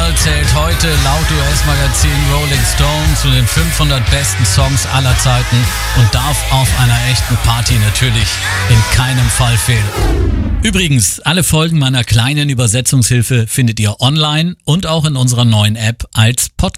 Rock'n'Roll zählt heute laut US-Magazin Rolling Stone zu den 500 besten Songs aller Zeiten und darf auf einer echten Party natürlich in keinem Fall fehlen. Übrigens, alle Folgen meiner kleinen Übersetzungshilfe findet ihr online und auch in unserer neuen App als Podcast.